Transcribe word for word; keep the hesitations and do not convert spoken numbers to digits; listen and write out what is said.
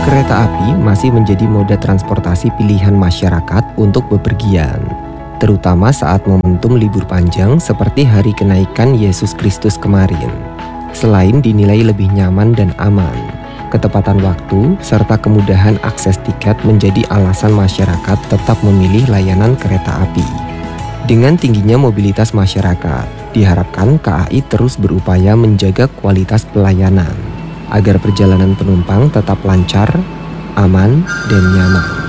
Kereta api masih menjadi moda transportasi pilihan masyarakat untuk bepergian, terutama saat momentum libur panjang seperti hari kenaikan Yesus Kristus kemarin. Selain dinilai lebih nyaman dan aman, ketepatan waktu serta kemudahan akses tiket menjadi alasan masyarakat tetap memilih layanan kereta api. Dengan tingginya mobilitas masyarakat, diharapkan K A I terus berupaya menjaga kualitas pelayanan agar perjalanan penumpang tetap lancar, aman, dan nyaman.